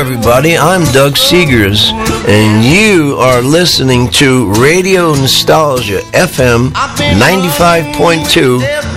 everybody. I'm Doug Seegers, and you are listening to Radio Nostalgia FM 95.2